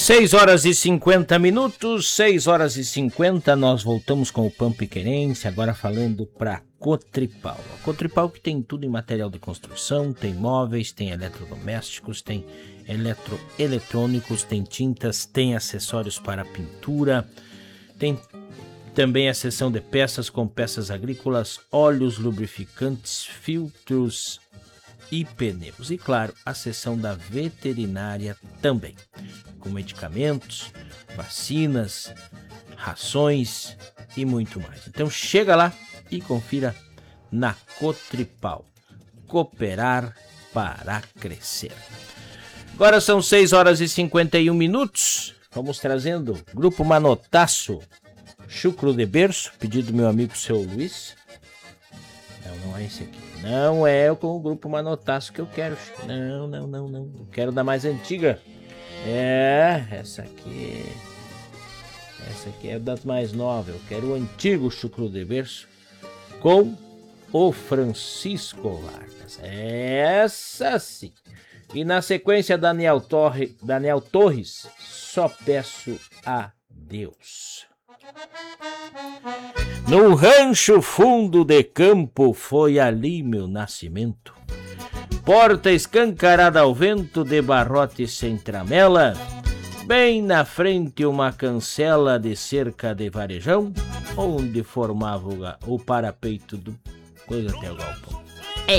6h50, 6h50, nós voltamos com o Pampa Querência, agora falando para Cotripal. A Cotripal que tem tudo em material de construção, tem móveis, tem eletrodomésticos, tem eletrônicos, tem tintas, tem acessórios para pintura, tem também a seção de peças com peças agrícolas, óleos, lubrificantes, filtros e pneus. E claro, a seção da veterinária também, com medicamentos, vacinas, rações e muito mais. Então chega lá e confira na Cotripal. Cooperar para crescer. Agora são 6h51. Vamos trazendo Grupo Manotaço, Chucro de Berço, pedido do meu amigo seu Luiz. Não é esse aqui. Não é com o Grupo Manotaço que eu quero. Não. Eu quero da mais antiga. Essa aqui é das mais novas. Eu quero o antigo Chucro de Berço com o Francisco Vargas. Essa sim. E na sequência, Daniel Torres, Só Peço a Deus. No rancho fundo de campo foi ali meu nascimento. Porta escancarada ao vento, de barrote sem tramela, bem na frente uma cancela de cerca de varejão, onde formava o parapeito do coisa até o galpão.